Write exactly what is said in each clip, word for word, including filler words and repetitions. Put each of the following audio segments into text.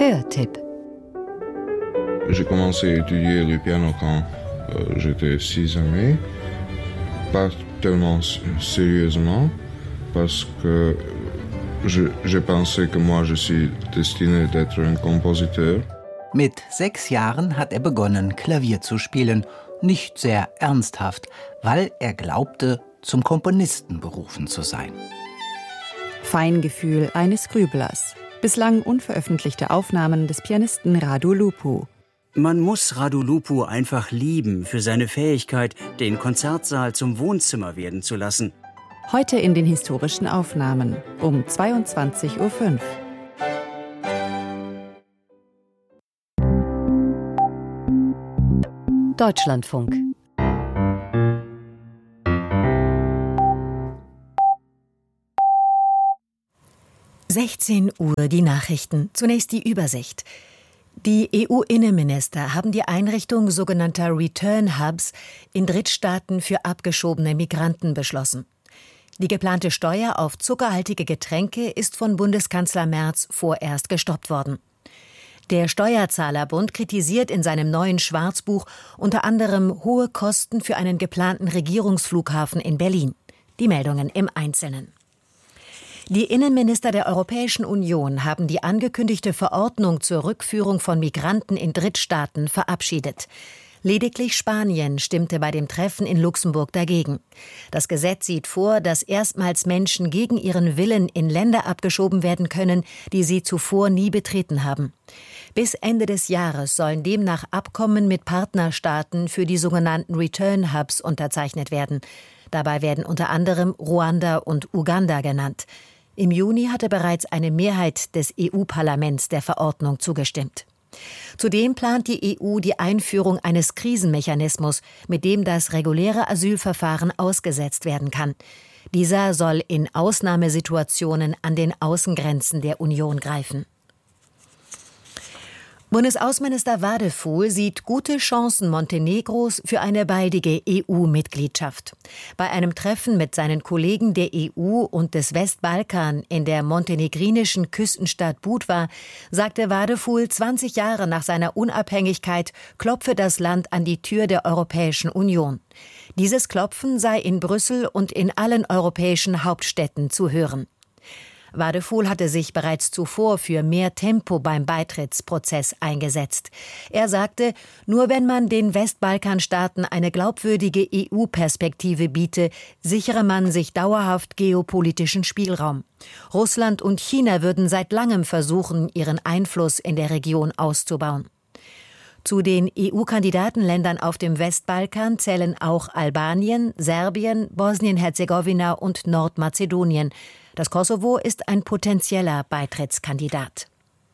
Hörtipp. J'ai commencé à étudier le piano quand euh, j'étais six années. Pas tellement sérieusement, parce que je, je pensais que moi je suis destiné d'être un compositeur. Mit sechs Jahren hat er begonnen, Klavier zu spielen. Nicht sehr ernsthaft, weil er glaubte, zum Komponisten berufen zu sein. Feingefühl eines Grüblers. Bislang unveröffentlichte Aufnahmen des Pianisten Radu Lupu. Man muss Radu Lupu einfach lieben für seine Fähigkeit, den Konzertsaal zum Wohnzimmer werden zu lassen. Heute in den historischen Aufnahmen um zweiundzwanzig Uhr fünf. Deutschlandfunk. sechzehn Uhr die Nachrichten. Zunächst die Übersicht. Die E U-Innenminister haben die Einrichtung sogenannter Return Hubs in Drittstaaten für abgeschobene Migranten beschlossen. Die geplante Steuer auf zuckerhaltige Getränke ist von Bundeskanzler Merz vorerst gestoppt worden. Der Steuerzahlerbund kritisiert in seinem neuen Schwarzbuch unter anderem hohe Kosten für einen geplanten Regierungsflughafen in Berlin. Die Meldungen im Einzelnen. Die Innenminister der Europäischen Union haben die angekündigte Verordnung zur Rückführung von Migranten in Drittstaaten verabschiedet. Lediglich Spanien stimmte bei dem Treffen in Luxemburg dagegen. Das Gesetz sieht vor, dass erstmals Menschen gegen ihren Willen in Länder abgeschoben werden können, die sie zuvor nie betreten haben. Bis Ende des Jahres sollen demnach Abkommen mit Partnerstaaten für die sogenannten Return Hubs unterzeichnet werden. Dabei werden unter anderem Ruanda und Uganda genannt. Im Juni hatte bereits eine Mehrheit des E U-Parlaments der Verordnung zugestimmt. Zudem plant die E U die Einführung eines Krisenmechanismus, mit dem das reguläre Asylverfahren ausgesetzt werden kann. Dieser soll in Ausnahmesituationen an den Außengrenzen der Union greifen. Bundesaußenminister Wadefuhl sieht gute Chancen Montenegros für eine baldige E U-Mitgliedschaft. Bei einem Treffen mit seinen Kollegen der E U und des Westbalkan in der montenegrinischen Küstenstadt Budva sagte Wadefuhl, zwanzig Jahre nach seiner Unabhängigkeit klopfe das Land an die Tür der Europäischen Union. Dieses Klopfen sei in Brüssel und in allen europäischen Hauptstädten zu hören. Wadefuhl hatte sich bereits zuvor für mehr Tempo beim Beitrittsprozess eingesetzt. Er sagte, nur wenn man den Westbalkanstaaten eine glaubwürdige E U-Perspektive biete, sichere man sich dauerhaft geopolitischen Spielraum. Russland und China würden seit langem versuchen, ihren Einfluss in der Region auszubauen. Zu den E U-Kandidatenländern auf dem Westbalkan zählen auch Albanien, Serbien, Bosnien-Herzegowina und Nordmazedonien. Das Kosovo ist ein potenzieller Beitrittskandidat.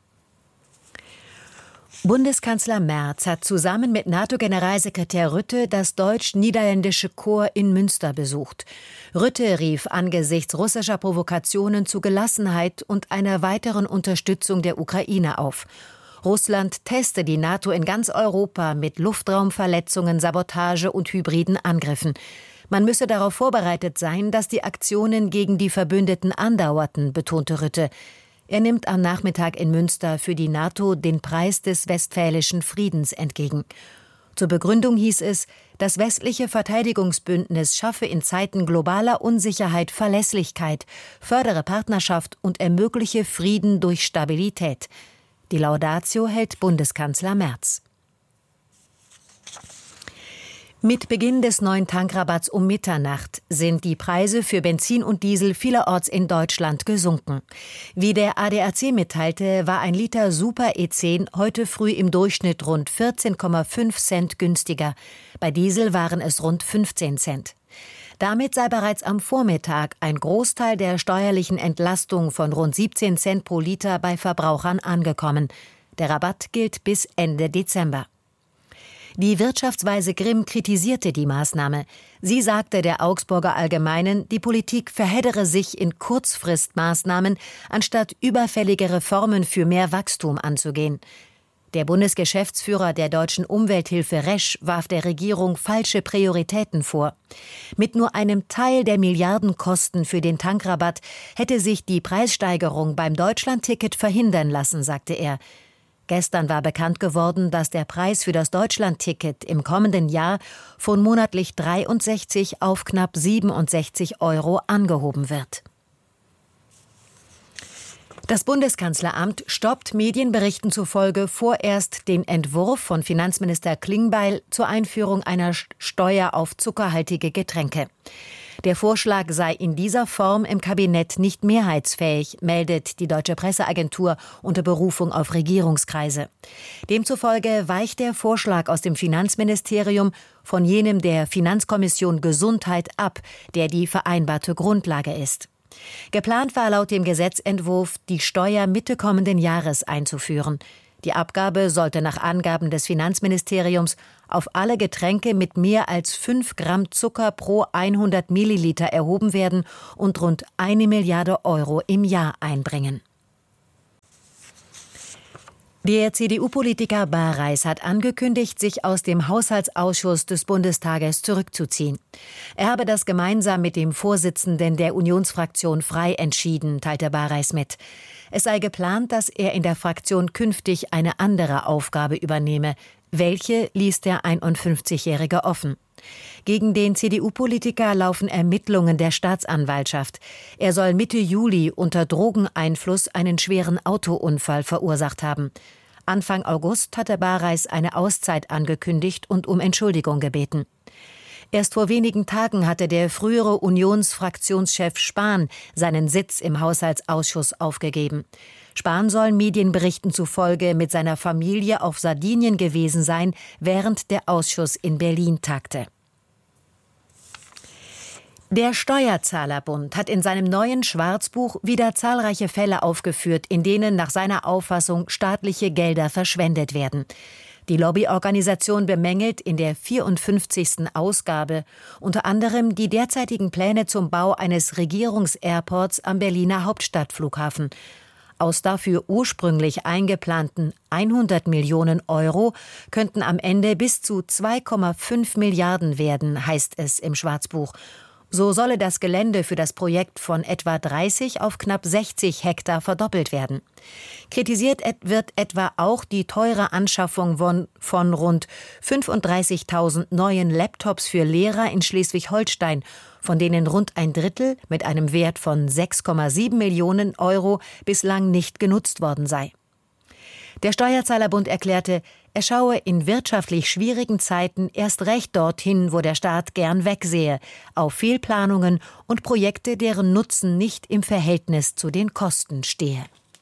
Bundeskanzler Merz hat zusammen mit NATO-Generalsekretär Rutte das deutsch-niederländische Korps in Münster besucht. Rutte rief angesichts russischer Provokationen zu Gelassenheit und einer weiteren Unterstützung der Ukraine auf. Russland teste die NATO in ganz Europa mit Luftraumverletzungen, Sabotage und hybriden Angriffen. Man müsse darauf vorbereitet sein, dass die Aktionen gegen die Verbündeten andauerten, betonte Rutte. Er nimmt am Nachmittag in Münster für die NATO den Preis des Westfälischen Friedens entgegen. Zur Begründung hieß es, das westliche Verteidigungsbündnis schaffe in Zeiten globaler Unsicherheit Verlässlichkeit, fördere Partnerschaft und ermögliche Frieden durch Stabilität. Die Laudatio hält Bundeskanzler Merz. Mit Beginn des neuen Tankrabatts um Mitternacht sind die Preise für Benzin und Diesel vielerorts in Deutschland gesunken. Wie der A D A C mitteilte, war ein Liter Super E zehn heute früh im Durchschnitt rund vierzehn Komma fünf Cent günstiger. Bei Diesel waren es rund fünfzehn Cent. Damit sei bereits am Vormittag ein Großteil der steuerlichen Entlastung von rund siebzehn Cent pro Liter bei Verbrauchern angekommen. Der Rabatt gilt bis Ende Dezember. Die Wirtschaftsweise Grimm kritisierte die Maßnahme. Sie sagte der Augsburger Allgemeinen, die Politik verheddere sich in Kurzfristmaßnahmen, anstatt überfällige Reformen für mehr Wachstum anzugehen. Der Bundesgeschäftsführer der Deutschen Umwelthilfe Resch warf der Regierung falsche Prioritäten vor. Mit nur einem Teil der Milliardenkosten für den Tankrabatt hätte sich die Preissteigerung beim Deutschlandticket verhindern lassen, sagte er. Gestern war bekannt geworden, dass der Preis für das Deutschlandticket im kommenden Jahr von monatlich dreiundsechzig auf knapp siebenundsechzig Euro angehoben wird. Das Bundeskanzleramt stoppt Medienberichten zufolge vorerst den Entwurf von Finanzminister Klingbeil zur Einführung einer Steuer auf zuckerhaltige Getränke. Der Vorschlag sei in dieser Form im Kabinett nicht mehrheitsfähig, meldet die Deutsche Presseagentur unter Berufung auf Regierungskreise. Demzufolge weicht der Vorschlag aus dem Finanzministerium von jenem der Finanzkommission Gesundheit ab, der die vereinbarte Grundlage ist. Geplant war laut dem Gesetzentwurf, die Steuer Mitte kommenden Jahres einzuführen. Die Abgabe sollte nach Angaben des Finanzministeriums auf alle Getränke mit mehr als fünf Gramm Zucker pro hundert Milliliter erhoben werden und rund eine Milliarde Euro im Jahr einbringen. Der C D U-Politiker Bareis hat angekündigt, sich aus dem Haushaltsausschuss des Bundestages zurückzuziehen. Er habe das gemeinsam mit dem Vorsitzenden der Unionsfraktion Frei entschieden, teilte Bareis mit. Es sei geplant, dass er in der Fraktion künftig eine andere Aufgabe übernehme. Welche, ließ der einundfünfzigjährige offen. Gegen den C D U-Politiker laufen Ermittlungen der Staatsanwaltschaft. Er soll Mitte Juli unter Drogeneinfluss einen schweren Autounfall verursacht haben. Anfang August hatte Bareis eine Auszeit angekündigt und um Entschuldigung gebeten. Erst vor wenigen Tagen hatte der frühere Unionsfraktionschef Spahn seinen Sitz im Haushaltsausschuss aufgegeben. Spahn soll Medienberichten zufolge mit seiner Familie auf Sardinien gewesen sein, während der Ausschuss in Berlin tagte. Der Steuerzahlerbund hat in seinem neuen Schwarzbuch wieder zahlreiche Fälle aufgeführt, in denen nach seiner Auffassung staatliche Gelder verschwendet werden. Die Lobbyorganisation bemängelt in der vierundfünfzigsten Ausgabe unter anderem die derzeitigen Pläne zum Bau eines Regierungsairports am Berliner Hauptstadtflughafen. Aus dafür ursprünglich eingeplanten hundert Millionen Euro könnten am Ende bis zu zwei Komma fünf Milliarden werden, heißt es im Schwarzbuch. So solle das Gelände für das Projekt von etwa dreißig auf knapp sechzig Hektar verdoppelt werden. Kritisiert wird etwa auch die teure Anschaffung von, von rund fünfunddreißigtausend neuen Laptops für Lehrer in Schleswig-Holstein, von denen rund ein Drittel mit einem Wert von sechs Komma sieben Millionen Euro bislang nicht genutzt worden sei. Der Steuerzahlerbund erklärte, er schaue in wirtschaftlich schwierigen Zeiten erst recht dorthin, wo der Staat gern wegsehe, auf Fehlplanungen und Projekte, deren Nutzen nicht im Verhältnis zu den Kosten stehe.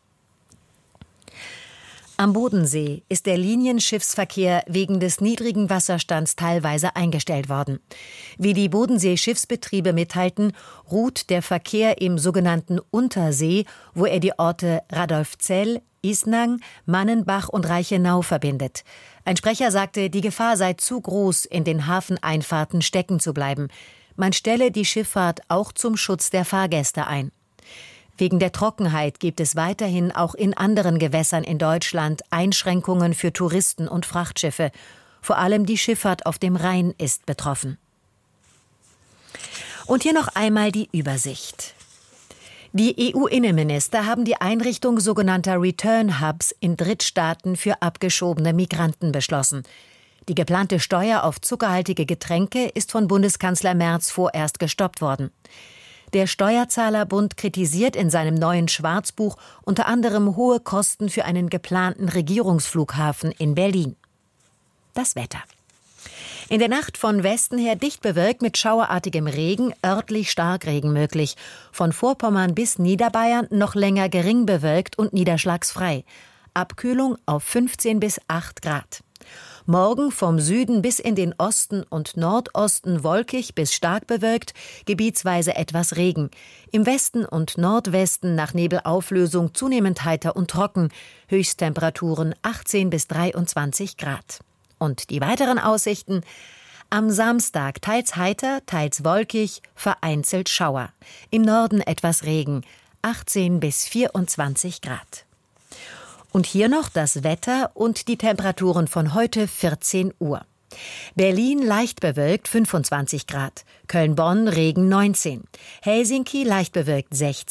Am Bodensee ist der Linienschiffsverkehr wegen des niedrigen Wasserstands teilweise eingestellt worden. Wie die Bodensee-Schiffsbetriebe mitteilten, ruht der Verkehr im sogenannten Untersee, wo er die Orte Radolfzell, Isnang, Mannenbach und Reichenau verbindet. Ein Sprecher sagte, die Gefahr sei zu groß, in den Hafeneinfahrten stecken zu bleiben. Man stelle die Schifffahrt auch zum Schutz der Fahrgäste ein. Wegen der Trockenheit gibt es weiterhin auch in anderen Gewässern in Deutschland Einschränkungen für Touristen und Frachtschiffe. Vor allem die Schifffahrt auf dem Rhein ist betroffen. Und hier noch einmal die Übersicht. Die E U-Innenminister haben die Einrichtung sogenannter Return Hubs in Drittstaaten für abgeschobene Migranten beschlossen. Die geplante Steuer auf zuckerhaltige Getränke ist von Bundeskanzler Merz vorerst gestoppt worden. Der Steuerzahlerbund kritisiert in seinem neuen Schwarzbuch unter anderem hohe Kosten für einen geplanten Regierungsflughafen in Berlin. Das Wetter. In der Nacht von Westen her dicht bewölkt mit schauerartigem Regen, örtlich Starkregen möglich. Von Vorpommern bis Niederbayern noch länger gering bewölkt und niederschlagsfrei. Abkühlung auf fünfzehn bis acht Grad. Morgen vom Süden bis in den Osten und Nordosten wolkig bis stark bewölkt, gebietsweise etwas Regen. Im Westen und Nordwesten nach Nebelauflösung zunehmend heiter und trocken. Höchsttemperaturen achtzehn bis dreiundzwanzig Grad. Und die weiteren Aussichten? Am Samstag teils heiter, teils wolkig, vereinzelt Schauer. Im Norden etwas Regen, achtzehn bis vierundzwanzig Grad. Und hier noch das Wetter und die Temperaturen von heute vierzehn Uhr. Berlin leicht bewölkt fünfundzwanzig Grad, Köln-Bonn Regen neunzehn, Helsinki leicht bewölkt sechzehn,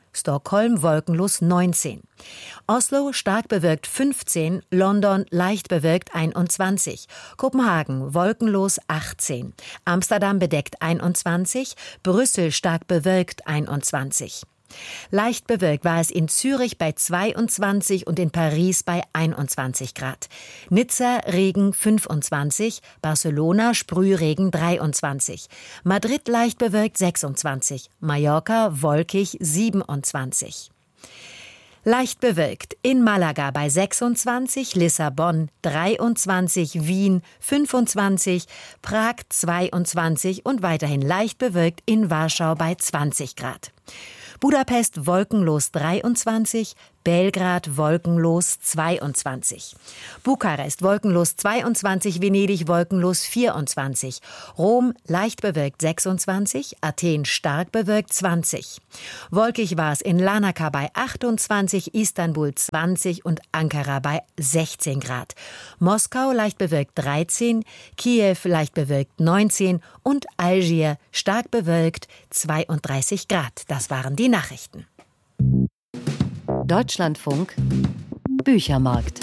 Stockholm wolkenlos neunzehn. Oslo stark bewölkt fünfzehn, London leicht bewölkt einundzwanzig. Kopenhagen wolkenlos achtzehn. Amsterdam bedeckt einundzwanzig, Brüssel stark bewölkt einundzwanzig. Leicht bewölkt war es in Zürich bei zweiundzwanzig und in Paris bei einundzwanzig Grad. Nizza Regen fünfundzwanzig, Barcelona Sprühregen dreiundzwanzig, Madrid leicht bewölkt sechsundzwanzig, Mallorca wolkig siebenundzwanzig. Leicht bewölkt in Malaga bei sechsundzwanzig, Lissabon dreiundzwanzig, Wien fünfundzwanzig, Prag zweiundzwanzig und weiterhin leicht bewölkt in Warschau bei zwanzig Grad. Budapest wolkenlos dreiundzwanzig, Belgrad wolkenlos zweiundzwanzig. Bukarest wolkenlos zweiundzwanzig, Venedig wolkenlos vierundzwanzig. Rom leicht bewölkt sechsundzwanzig, Athen stark bewölkt zwanzig. Wolkig war es in Larnaca bei achtundzwanzig, Istanbul zwanzig und Ankara bei sechzehn Grad. Moskau leicht bewölkt dreizehn, Kiew leicht bewölkt neunzehn und Algier stark bewölkt zweiunddreißig Grad. Das waren die Nachrichten. Deutschlandfunk Büchermarkt.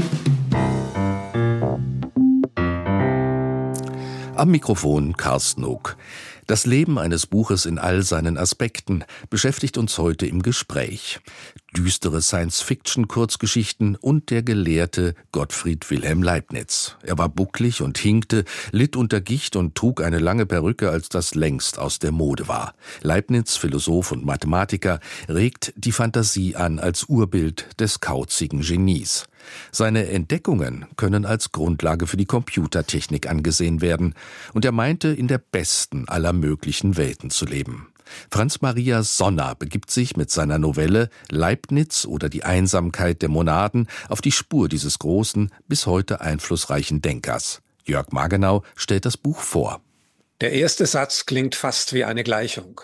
Am Mikrofon Carsten Uck. Das Leben eines Buches in all seinen Aspekten beschäftigt uns heute im Gespräch. Düstere Science-Fiction-Kurzgeschichten und der Gelehrte Gottfried Wilhelm Leibniz. Er war bucklig und hinkte, litt unter Gicht und trug eine lange Perücke, als das längst aus der Mode war. Leibniz, Philosoph und Mathematiker, regt die Fantasie an als Urbild des kauzigen Genies. Seine Entdeckungen können als Grundlage für die Computertechnik angesehen werden, und er meinte, in der besten aller möglichen Welten zu leben. Franz Maria Sonner begibt sich mit seiner Novelle Leibniz oder die Einsamkeit der Monaden auf die Spur dieses großen, bis heute einflussreichen Denkers. Jörg Margenau stellt das Buch vor. Der erste Satz klingt fast wie eine Gleichung.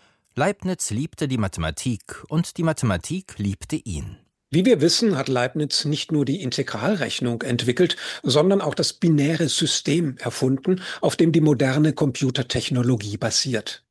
Leibniz liebte die Mathematik und die Mathematik liebte ihn. Wie wir wissen, hat Leibniz nicht nur die Integralrechnung entwickelt, sondern auch das binäre System erfunden, auf dem die moderne Computertechnologie basiert.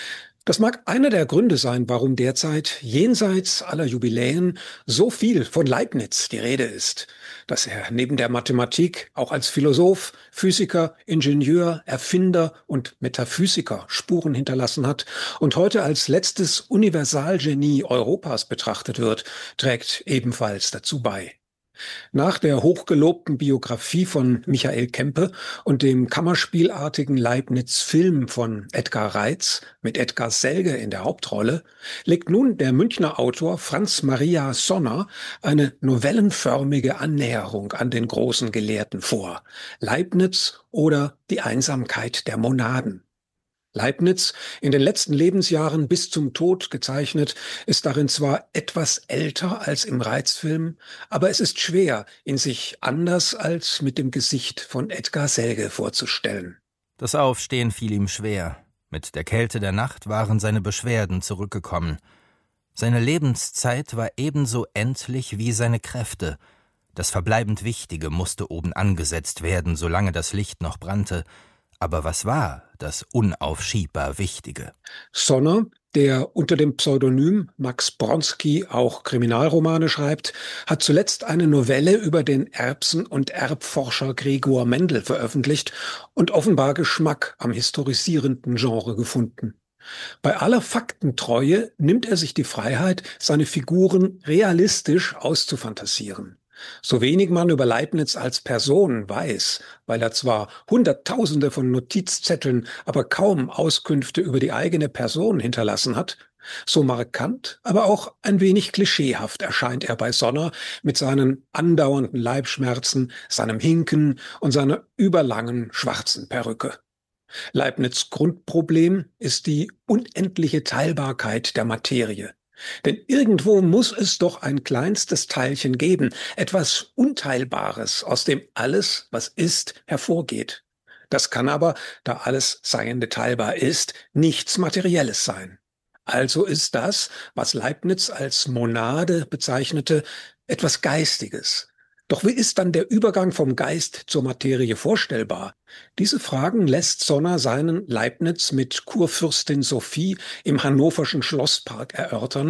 Das mag einer der Gründe sein, warum derzeit jenseits aller Jubiläen so viel von Leibniz die Rede ist, dass er neben der Mathematik auch als Philosoph, Physiker, Ingenieur, Erfinder und Metaphysiker Spuren hinterlassen hat und heute als letztes Universalgenie Europas betrachtet wird, trägt ebenfalls dazu bei. Nach der hochgelobten Biografie von Michael Kempe und dem kammerspielartigen Leibniz-Film von Edgar Reitz mit Edgar Selge in der Hauptrolle, legt nun der Münchner Autor Franz Maria Sonner eine novellenförmige Annäherung an den großen Gelehrten vor. Leibniz oder die Einsamkeit der Monaden. Leibniz, in den letzten Lebensjahren bis zum Tod gezeichnet, ist darin zwar etwas älter als im Reitz-Film, aber es ist schwer, ihn sich anders als mit dem Gesicht von Edgar Selge vorzustellen. Das Aufstehen fiel ihm schwer. Mit der Kälte der Nacht waren seine Beschwerden zurückgekommen. Seine Lebenszeit war ebenso endlich wie seine Kräfte. Das verbleibend Wichtige musste oben angesetzt werden, solange das Licht noch brannte. Aber was war das unaufschiebbar Wichtige? Sonner, der unter dem Pseudonym Max Bronski auch Kriminalromane schreibt, hat zuletzt eine Novelle über den Erbsen- und Erbforscher Gregor Mendel veröffentlicht und offenbar Geschmack am historisierenden Genre gefunden. Bei aller Faktentreue nimmt er sich die Freiheit, seine Figuren realistisch auszufantasieren. So wenig man über Leibniz als Person weiß, weil er zwar Hunderttausende von Notizzetteln, aber kaum Auskünfte über die eigene Person hinterlassen hat, so markant, aber auch ein wenig klischeehaft erscheint er bei Sonner mit seinen andauernden Leibschmerzen, seinem Hinken und seiner überlangen schwarzen Perücke. Leibniz' Grundproblem ist die unendliche Teilbarkeit der Materie. Denn irgendwo muss es doch ein kleinstes Teilchen geben, etwas Unteilbares, aus dem alles, was ist, hervorgeht. Das kann aber, da alles Seiende teilbar ist, nichts Materielles sein. Also ist das, was Leibniz als Monade bezeichnete, etwas Geistiges. Doch wie ist dann der Übergang vom Geist zur Materie vorstellbar? Diese Fragen lässt Sonner seinen Leibniz mit Kurfürstin Sophie im hannoverschen Schlosspark erörtern,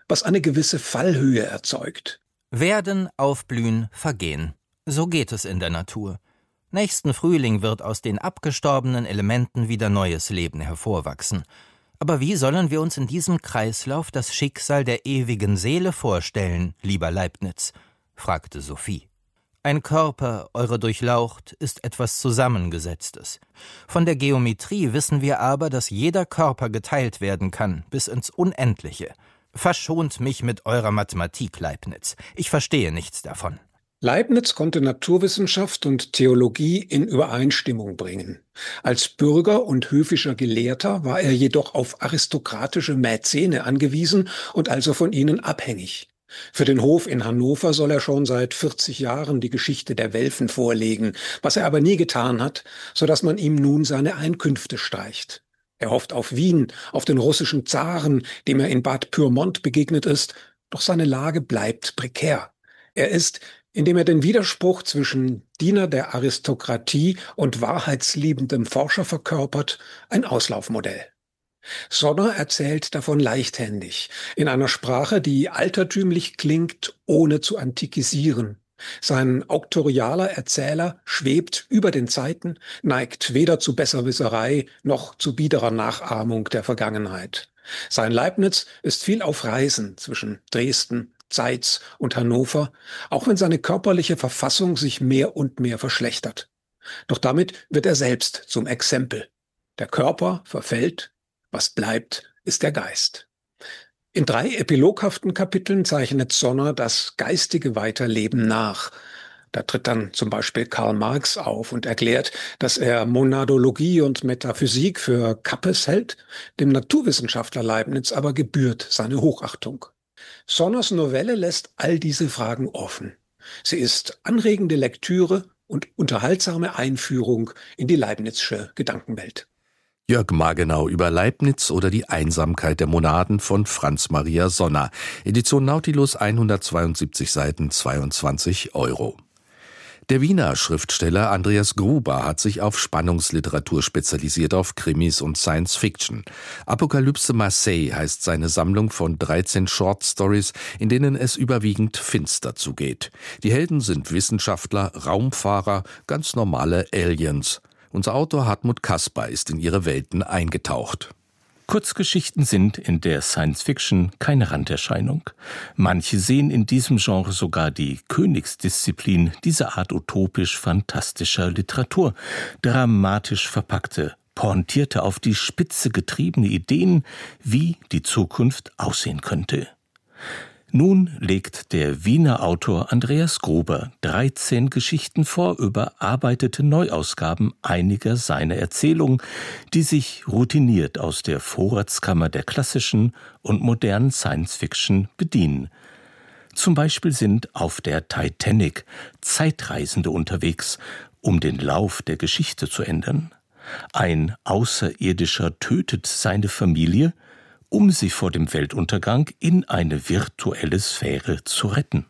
was eine gewisse Fallhöhe erzeugt. Werden, aufblühen, vergehen. So geht es in der Natur. Nächsten Frühling wird aus den abgestorbenen Elementen wieder neues Leben hervorwachsen. Aber wie sollen wir uns in diesem Kreislauf das Schicksal der ewigen Seele vorstellen, lieber Leibniz? Fragte Sophie. Ein Körper, eure Durchlaucht, ist etwas Zusammengesetztes. Von der Geometrie wissen wir aber, dass jeder Körper geteilt werden kann, bis ins Unendliche. Verschont mich mit eurer Mathematik, Leibniz. Ich verstehe nichts davon. Leibniz konnte Naturwissenschaft und Theologie in Übereinstimmung bringen. Als Bürger und höfischer Gelehrter war er jedoch auf aristokratische Mäzene angewiesen und also von ihnen abhängig. Für den Hof in Hannover soll er schon seit vierzig Jahren die Geschichte der Welfen vorlegen, was er aber nie getan hat, so dass man ihm nun seine Einkünfte streicht. Er hofft auf Wien, auf den russischen Zaren, dem er in Bad Pyrmont begegnet ist, doch seine Lage bleibt prekär. Er ist, indem er den Widerspruch zwischen Diener der Aristokratie und wahrheitsliebendem Forscher verkörpert, ein Auslaufmodell. Sonner erzählt davon leichthändig, in einer Sprache, die altertümlich klingt, ohne zu antikisieren. Sein auktorialer Erzähler schwebt über den Zeiten, neigt weder zu Besserwisserei noch zu biederer Nachahmung der Vergangenheit. Sein Leibniz ist viel auf Reisen zwischen Dresden, Zeitz und Hannover, auch wenn seine körperliche Verfassung sich mehr und mehr verschlechtert. Doch damit wird er selbst zum Exempel. Der Körper verfällt, was bleibt, ist der Geist. In drei epiloghaften Kapiteln zeichnet Sonner das geistige Weiterleben nach. Da tritt dann zum Beispiel Karl Marx auf und erklärt, dass er Monadologie und Metaphysik für Kappes hält, dem Naturwissenschaftler Leibniz aber gebührt seine Hochachtung. Sonners Novelle lässt all diese Fragen offen. Sie ist anregende Lektüre und unterhaltsame Einführung in die Leibnizsche Gedankenwelt. Jörg Margenau über Leibniz oder die Einsamkeit der Monaden von Franz Maria Sonner. Edition Nautilus, hundertzweiundsiebzig Seiten, zweiundzwanzig Euro. Der Wiener Schriftsteller Andreas Gruber hat sich auf Spannungsliteratur spezialisiert, auf Krimis und Science Fiction. Apokalypse Marseille heißt seine Sammlung von dreizehn Short Stories, in denen es überwiegend finster zugeht. Die Helden sind Wissenschaftler, Raumfahrer, ganz normale Aliens. Unser Autor Hartmut Kasper ist in ihre Welten eingetaucht. Kurzgeschichten sind in der Science-Fiction keine Randerscheinung. Manche sehen in diesem Genre sogar die Königsdisziplin dieser Art utopisch-fantastischer Literatur. Dramatisch verpackte, pointierte, auf die Spitze getriebene Ideen, wie die Zukunft aussehen könnte. Nun legt der Wiener Autor Andreas Gruber dreizehn Geschichten vor, überarbeitete Neuausgaben einiger seiner Erzählungen, die sich routiniert aus der Vorratskammer der klassischen und modernen Science-Fiction bedienen. Zum Beispiel sind auf der Titanic Zeitreisende unterwegs, um den Lauf der Geschichte zu ändern. Ein Außerirdischer tötet seine Familie, um sie vor dem Weltuntergang in eine virtuelle Sphäre zu retten.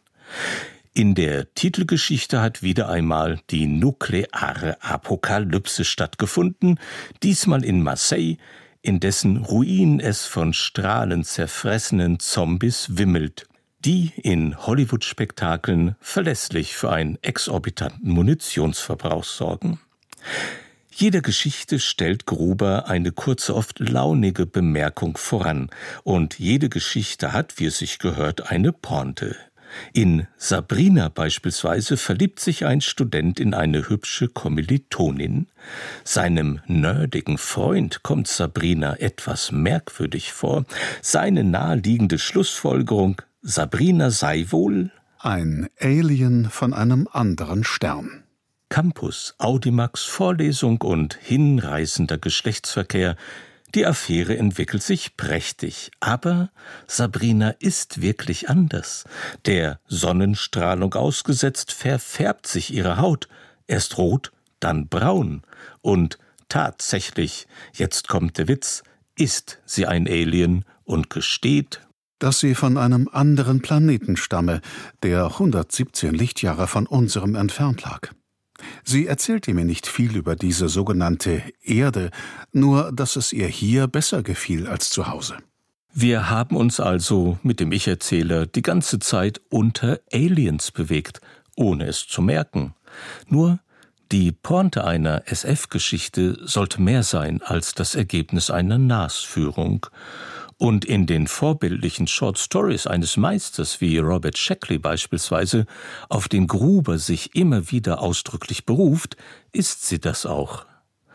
In der Titelgeschichte hat wieder einmal die nukleare Apokalypse stattgefunden, diesmal in Marseille, in dessen Ruinen es von strahlenzerfressenen Zombies wimmelt, die in Hollywood-Spektakeln verlässlich für einen exorbitanten Munitionsverbrauch sorgen. Jeder Geschichte stellt Gruber eine kurze, oft launige Bemerkung voran, und jede Geschichte hat, wie es sich gehört, eine Pointe. In Sabrina beispielsweise verliebt sich ein Student in eine hübsche Kommilitonin. Seinem nerdigen Freund kommt Sabrina etwas merkwürdig vor. Seine naheliegende Schlussfolgerung: Sabrina sei wohl ein Alien von einem anderen Stern. Campus, Audimax, Vorlesung und hinreißender Geschlechtsverkehr. Die Affäre entwickelt sich prächtig, aber Sabrina ist wirklich anders. Der Sonnenstrahlung ausgesetzt, verfärbt sich ihre Haut, erst rot, dann braun. Und tatsächlich, jetzt kommt der Witz, ist sie ein Alien und gesteht, dass sie von einem anderen Planeten stamme, der hundertsiebzehn Lichtjahre von unserem entfernt lag. Sie erzählte mir nicht viel über diese sogenannte Erde, nur dass es ihr hier besser gefiel als zu Hause. Wir haben uns also mit dem Ich-Erzähler die ganze Zeit unter Aliens bewegt, ohne es zu merken. Nur die Pointe einer S F-Geschichte sollte mehr sein als das Ergebnis einer Nasführung. Und in den vorbildlichen Short Stories eines Meisters wie Robert Sheckley beispielsweise, auf den Gruber sich immer wieder ausdrücklich beruft, ist sie das auch.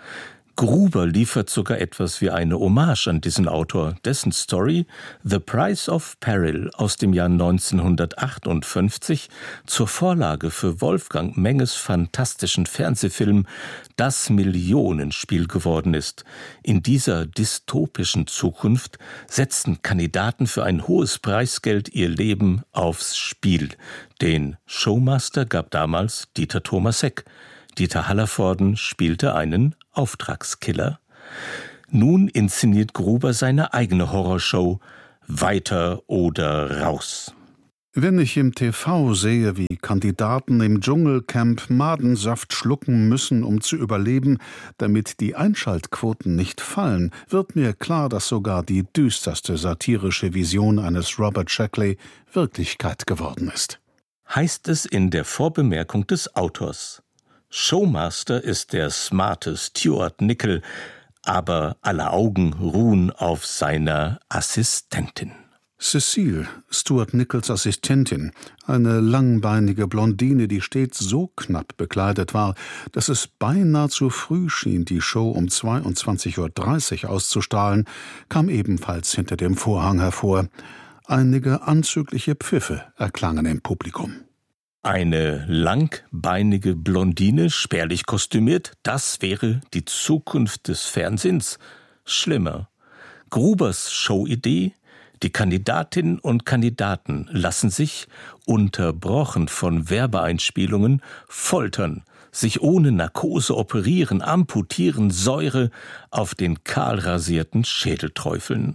Gruber liefert sogar etwas wie eine Hommage an diesen Autor, dessen Story The Price of Peril aus dem Jahr neunzehnhundertachtundfünfzig zur Vorlage für Wolfgang Menges fantastischen Fernsehfilm Das Millionenspiel geworden ist. In dieser dystopischen Zukunft setzten Kandidaten für ein hohes Preisgeld ihr Leben aufs Spiel. Den Showmaster gab damals Dieter Thomas Heck. Dieter Hallervorden spielte einen Auftragskiller. Nun inszeniert Gruber seine eigene Horrorshow Weiter oder raus. Wenn ich im T V sehe, wie Kandidaten im Dschungelcamp Madensaft schlucken müssen, um zu überleben, damit die Einschaltquoten nicht fallen, wird mir klar, dass sogar die düsterste satirische Vision eines Robert Sheckley Wirklichkeit geworden ist. Heißt es in der Vorbemerkung des Autors. Showmaster ist der smarte Stuart Nickel, aber alle Augen ruhen auf seiner Assistentin. Cecile, Stuart Nichols Assistentin, eine langbeinige Blondine, die stets so knapp bekleidet war, dass es beinahe zu früh schien, die Show um zweiundzwanzig Uhr dreißig auszustrahlen, kam ebenfalls hinter dem Vorhang hervor. Einige anzügliche Pfiffe erklangen im Publikum. Eine langbeinige Blondine, spärlich kostümiert, das wäre die Zukunft des Fernsehens. Schlimmer. Grubers Showidee: Die Kandidatinnen und Kandidaten lassen sich, unterbrochen von Werbeeinspielungen, foltern, sich ohne Narkose operieren, amputieren, Säure auf den kahlrasierten Schädel träufeln.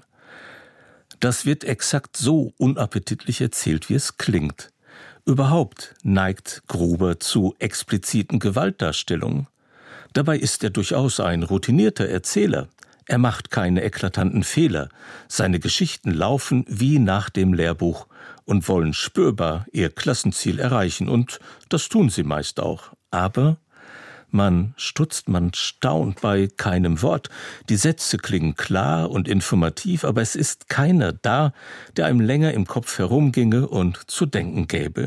Das wird exakt so unappetitlich erzählt, wie es klingt. Überhaupt neigt Gruber zu expliziten Gewaltdarstellungen. Dabei ist er durchaus ein routinierter Erzähler. Er macht keine eklatanten Fehler. Seine Geschichten laufen wie nach dem Lehrbuch und wollen spürbar ihr Klassenziel erreichen. Und das tun sie meist auch. Aber man stutzt, man staunt bei keinem Wort. Die Sätze klingen klar und informativ, aber es ist keiner da, der einem länger im Kopf herumginge und zu denken gäbe.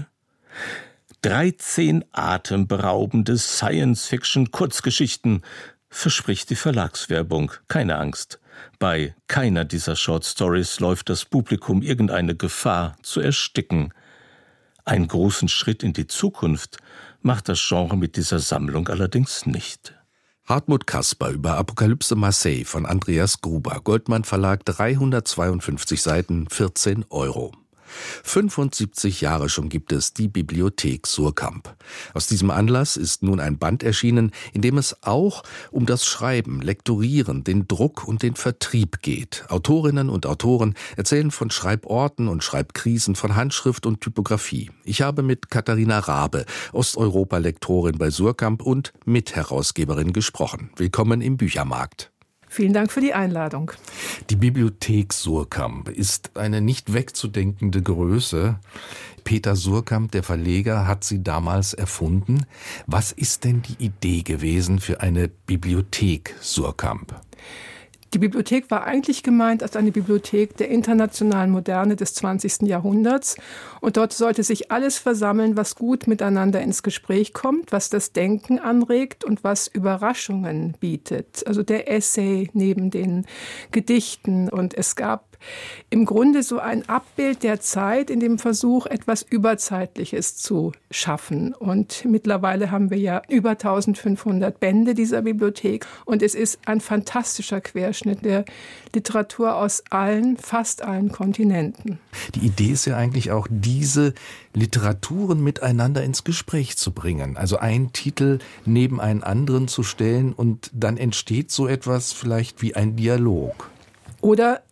dreizehn atemberaubende Science-Fiction-Kurzgeschichten verspricht die Verlagswerbung. Keine Angst. Bei keiner dieser Short Stories läuft das Publikum irgendeine Gefahr zu ersticken. Einen großen Schritt in die Zukunft macht das Genre mit dieser Sammlung allerdings nicht. Hartmut Kasper über Apokalypse Marseille von Andreas Gruber. Goldmann Verlag, dreihundertzweiundfünfzig Seiten, vierzehn Euro. fünfundsiebzig Jahre schon gibt es die Bibliothek Suhrkamp. Aus diesem Anlass ist nun ein Band erschienen, in dem es auch um das Schreiben, Lektorieren, den Druck und den Vertrieb geht. Autorinnen und Autoren erzählen von Schreiborten und Schreibkrisen, von Handschrift und Typografie. Ich habe mit Katharina Rabe, Osteuropa-Lektorin bei Suhrkamp und Mitherausgeberin, gesprochen. Willkommen im Büchermarkt. Vielen Dank für die Einladung. Die Bibliothek Suhrkamp ist eine nicht wegzudenkende Größe. Peter Suhrkamp, der Verleger, hat sie damals erfunden. Was ist denn die Idee gewesen für eine Bibliothek Suhrkamp? Die Bibliothek war eigentlich gemeint als eine Bibliothek der internationalen Moderne des zwanzigsten Jahrhunderts. Und dort sollte sich alles versammeln, was gut miteinander ins Gespräch kommt, was das Denken anregt und was Überraschungen bietet. Also der Essay neben den Gedichten. Und es gab im Grunde so ein Abbild der Zeit in dem Versuch, etwas Überzeitliches zu schaffen. Und mittlerweile haben wir ja über eintausendfünfhundert Bände dieser Bibliothek. Und es ist ein fantastischer Querschnitt der Literatur aus allen, fast allen Kontinenten. Die Idee ist ja eigentlich auch, diese Literaturen miteinander ins Gespräch zu bringen. Also einen Titel neben einen anderen zu stellen und dann entsteht so etwas vielleicht wie ein Dialog. Oder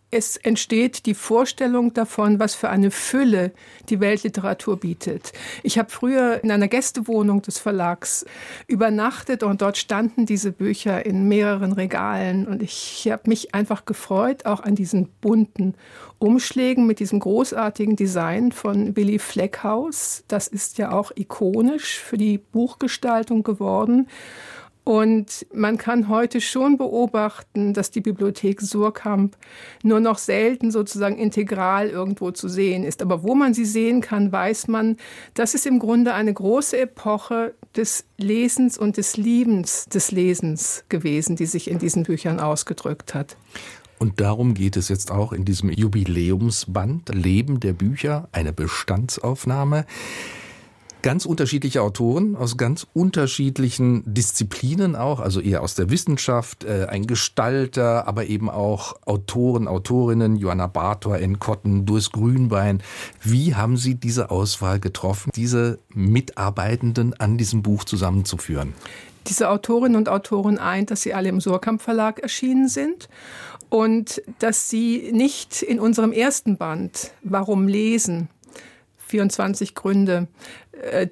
es entsteht die Vorstellung davon, was für eine Fülle die Weltliteratur bietet. Ich habe früher in einer Gästewohnung des Verlags übernachtet und dort standen diese Bücher in mehreren Regalen. Und ich habe mich einfach gefreut, auch an diesen bunten Umschlägen mit diesem großartigen Design von Willy Fleckhaus. Das ist ja auch ikonisch für die Buchgestaltung geworden. Und man kann heute schon beobachten, dass die Bibliothek Suhrkamp nur noch selten sozusagen integral irgendwo zu sehen ist. Aber wo man sie sehen kann, weiß man, das ist im Grunde eine große Epoche des Lesens und des Liebens des Lesens gewesen, die sich in diesen Büchern ausgedrückt hat. Und darum geht es jetzt auch in diesem Jubiläumsband Leben der Bücher, eine Bestandsaufnahme. Ganz unterschiedliche Autoren aus ganz unterschiedlichen Disziplinen auch, also eher aus der Wissenschaft, äh, ein Gestalter, aber eben auch Autoren, Autorinnen, Johanna Bartor, N. Kotten, Durst Grünbein. Wie haben Sie diese Auswahl getroffen, diese Mitarbeitenden an diesem Buch zusammenzuführen? Diese Autorinnen und Autoren eint, dass sie alle im Suhrkamp Verlag erschienen sind und dass sie nicht in unserem ersten Band Warum lesen? vierundzwanzig Gründe,